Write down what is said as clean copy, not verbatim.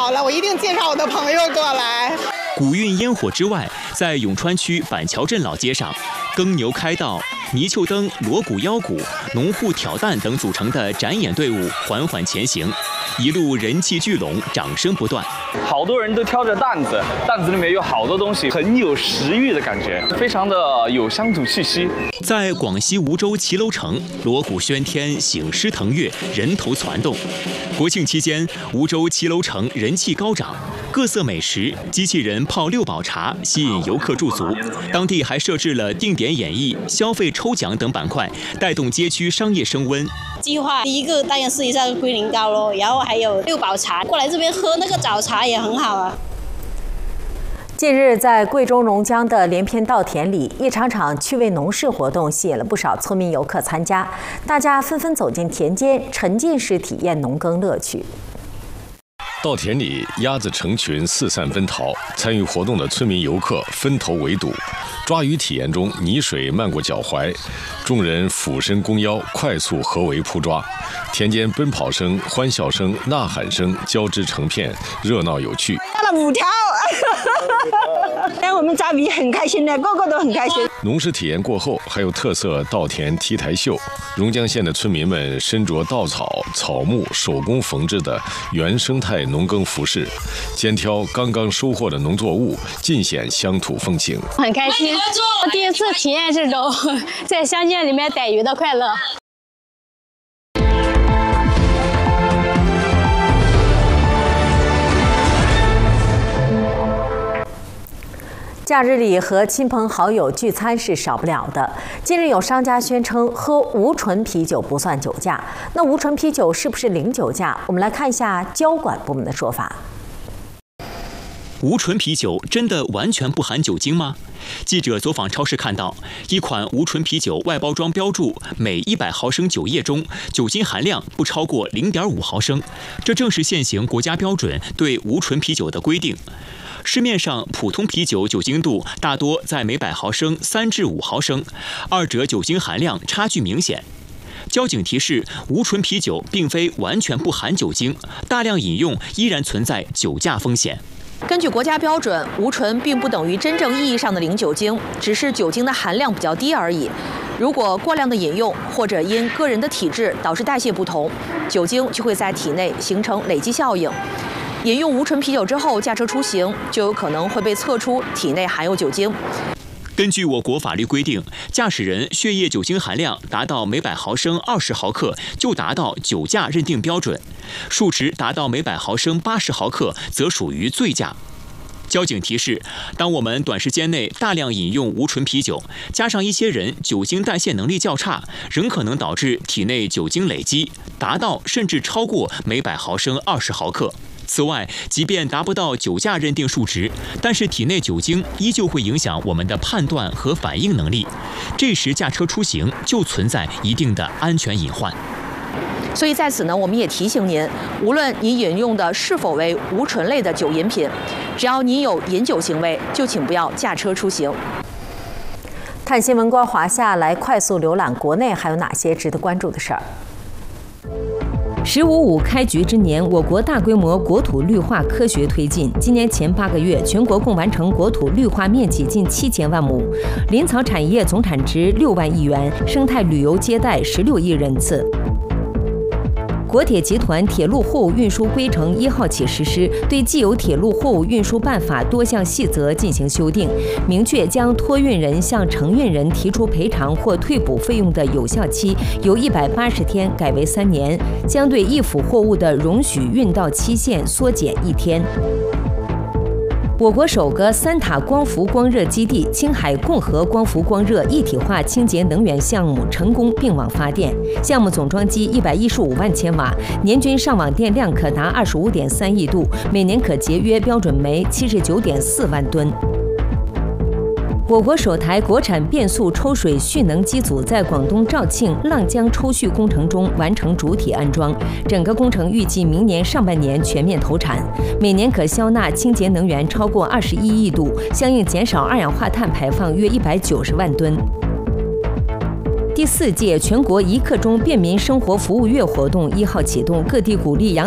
好了，我一定介绍我的朋友过来。 古韵烟火之外，在永川区板桥镇老街上，耕牛开道、泥鳅灯、锣鼓、腰鼓、农户挑担等组成的展演队伍缓缓前行，一路人气聚拢，掌声不断。 好多人都挑着担子，担子里面有好多东西，很有食欲的感觉，非常的有乡土气息。 在广西梧州骑楼城，锣鼓喧天，醒狮腾跃，人头攒动。国庆期间，梧州骑楼城人气高涨，各色美食、机器人泡六宝茶吸引游客驻足。当地还设置了定点演绎、消费抽奖等板块，带动街区商业升温。 计划第一个当然试一下龟苓膏咯，然后还有六宝茶，过来这边喝那个早茶也很好啊。 近日，在贵州榕江的连篇稻田里，一场场趣味农事活动吸引了不少村民游客参加，大家纷纷走进田间，沉浸式体验农耕乐趣。 稻田里，鸭子成群四散奔逃，参与活动的村民游客分头围堵。抓鱼体验中，泥水漫过脚踝，众人俯身弓腰，快速合围扑抓。田间奔跑声、欢笑声、呐喊声交织成片，热闹有趣。 抓了5条，我们抓鱼很开心的，个个都很开心。 农事体验过后，还有特色稻田 T 台秀。榕江县的村民们身着稻草、草木手工缝制的原生态农耕服饰，肩挑刚刚收获的农作物，尽显乡土风情。 很开心，第一次体验这种在乡间里面逮鱼的快乐。 假日里和亲朋好友聚餐是少不了的。近日有商家宣称喝无醇啤酒不算酒驾，那无醇啤酒是不是零酒驾？我们来看一下交管部门的说法。 无醇啤酒真的完全不含酒精吗？记者走访超市看到，一款无醇啤酒外包装标注每100毫升酒液中酒精含量不超过0.5毫升，这正是现行国家标准对无醇啤酒的规定。市面上普通啤酒酒精度大多在每100毫升3至5毫升，二者酒精含量差距明显。交警提示，无醇啤酒并非完全不含酒精，大量饮用依然存在酒驾风险。 根据国家标准，无醇并不等于真正意义上的零酒精，只是酒精的含量比较低而已。如果过量的饮用，或者因个人的体质导致代谢不同，酒精就会在体内形成累积效应。饮用无醇啤酒之后驾车出行，就有可能会被测出体内含有酒精。 根据我国法律规定，驾驶人血液酒精含量达到每100毫升20毫克就达到酒驾认定标准，数值达到每100毫升80毫克则属于醉驾。交警提示，当我们短时间内大量饮用无醇啤酒，加上一些人酒精代谢能力较差，仍可能导致体内酒精累积达到甚至超过每100毫升20毫克。此外，即便达不到酒驾认定数值，但是体内酒精依旧会影响我们的判断和反应能力，这时驾车出行就存在一定的安全隐患。 所以在此呢，我们也提醒您，无论您饮用的是否为无醇类的酒饮品，只要您有饮酒行为，就请不要驾车出行。 看新闻观华夏，来快速浏览国内还有哪些值得关注的事儿。 “15+5”开局之年，我国大规模国土绿化科学推进。今年前8个月，全国共完成国土绿化面积近7000万亩，林草产业总产值6万亿元，生态旅游接待16亿人次。国铁集团铁路货物运输规程1号起实施，对既有铁路货物运输办法多项细则进行修订，明确将托运人向承运人提出赔偿或退补费用的有效期由180天改为3年，将对易腐货物的容许运到期限缩减1天。我国首个3塔光伏光热基地青海共和光伏光热一体化清洁能源项目成功并网发电，项目总装机115万千瓦，年均上网电量可达25.3亿度，每年可节约标准煤79.4万吨。我国首台国产变速抽水蓄能机组在广东肇庆浪江抽蓄工程中完成主体安装，整个工程预计明年上半年全面投产，每年可消纳清洁能源超过21亿度，相应减少二氧化碳排放约190万吨。第4届全国1刻钟便民生活服务月活动1号启动，各地鼓励养